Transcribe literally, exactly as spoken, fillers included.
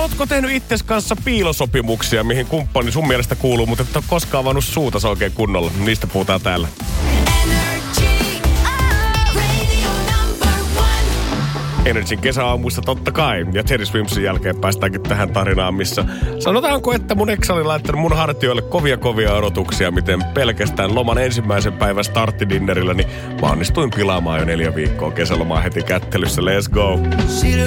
ootko tehnyt itses kanssa piilosopimuksia, mihin kumppani sun mielestä kuuluu, mutta et ole koskaan avannut suutas oikein kunnolla? Niistä puhutaan täällä. Energyn kesäaamuissa totta kai. Ja Teddy Swimsin jälkeen päästäänkin tähän tarinaan, missä sanotaanko, että mun ex oli laittanut mun hartioille kovia kovia odotuksia, miten pelkästään loman ensimmäisen päivän starttidinnerillä, niin mä onnistuin pilaamaan jo neljä viikkoa kesälomaa heti kättelyssä. Let's go!